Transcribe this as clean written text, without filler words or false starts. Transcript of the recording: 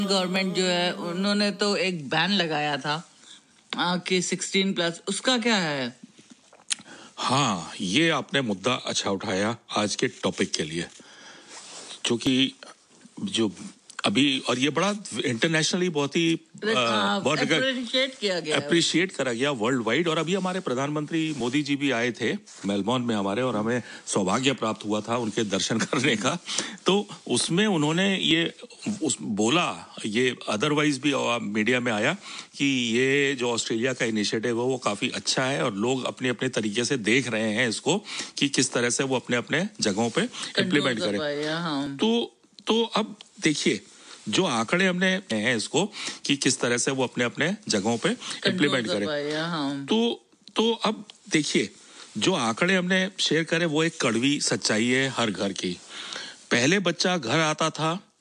Government जो है उन्होंने तो एक बैन लगाया था कि 16+ उसका क्या है? हाँ, ये आपने मुद्दा अच्छा उठाया आज के टॉपिक के लिए, क्योंकि जो अभी और ये बड़ा इंटरनेशनली बहुत अप्रिशिएट करा गया वर्ल्ड वाइड। और अभी हमारे प्रधानमंत्री मोदी जी भी आए थे मेलबोर्न में हमारे, और हमें सौभाग्य प्राप्त हुआ था उनके दर्शन करने का। तो उसमें उन्होंने ये बोला, ये अदरवाइज भी मीडिया में आया कि ये जो ऑस्ट्रेलिया का इनिशिएटिव है वो काफी अच्छा है और लोग अपने अपने तरीके से देख रहे हैं इसको कि किस तरह से वो अपने अपने जगहों पे इम्प्लीमेंट करें। तो अब देखिए, जो आंकड़े हमने हैं इसको कि किस तरह से वो अपने अपने जगहों पे इम्प्लीमेंट करें। तो अब देखिए, जो आंकड़े हमने शेयर करे वो एक कड़वी सच्चाई है हर घर की। पहले बच्चा घर आता था